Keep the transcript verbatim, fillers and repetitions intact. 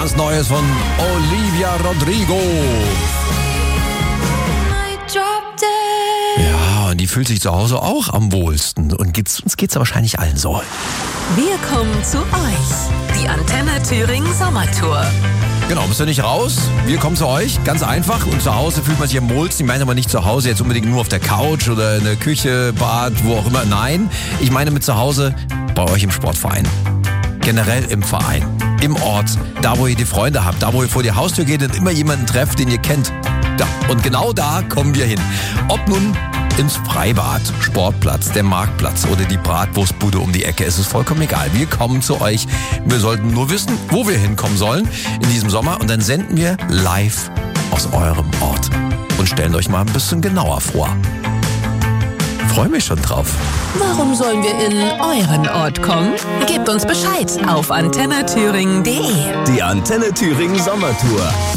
ganz Neues von Olivia Rodrigo. Ja, und die fühlt sich zu Hause auch am wohlsten. Und geht's, uns geht's wahrscheinlich allen so. Wir kommen zu euch. Die Antenne Thüringen Sommertour. Genau, müsst ihr nicht raus. Wir kommen zu euch, ganz einfach. Und zu Hause fühlt man sich am wohlsten. Ich meine aber nicht zu Hause jetzt unbedingt nur auf der Couch oder in der Küche, Bad, wo auch immer. Nein, ich meine mit zu Hause bei euch im Sportverein. Generell im Verein, im Ort, da wo ihr die Freunde habt, da wo ihr vor die Haustür geht und immer jemanden trefft, den ihr kennt. Da. Und genau da kommen wir hin. Ob nun ins Freibad, Sportplatz, der Marktplatz oder die Bratwurstbude um die Ecke, es ist vollkommen egal. Wir kommen zu euch. Wir sollten nur wissen, wo wir hinkommen sollen in diesem Sommer. Und dann senden wir live aus eurem Ort und stellen euch mal ein bisschen genauer vor. Freue mich schon drauf. Warum sollen wir in euren Ort kommen? Gebt uns Bescheid auf antenne thüringen punkt de. Die Antenne Thüringen Sommertour.